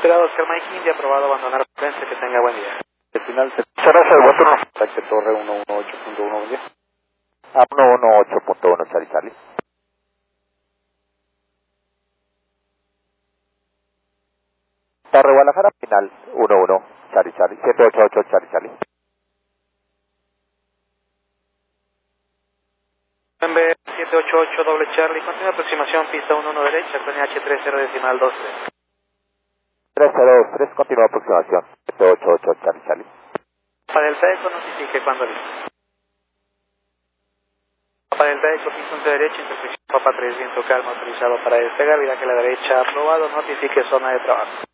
Esperado Oscar Mike India, aprobado abandonar frecuencia, que tenga buen día. El final se cerra el Guaturno. Taxi Torre 118.1, buen día. A 118.1, Charlie Charlie. Torre Guadalajara, final 11, Charlie Charlie. 788, Charlie Charlie. MB 788 doble Charlie, continua aproximación, pista 11 derecha, con H30 decimal 12. 303, continúa aproximación. 788, Charlie Charlie. Para Delta Eco, notifique cuando listo. Para Delta Eco, pista 11 derecha, intersección Papa 3, viento calma, autorizado para despegar, vida que la derecha, aprobado, notifique zona de trabajo.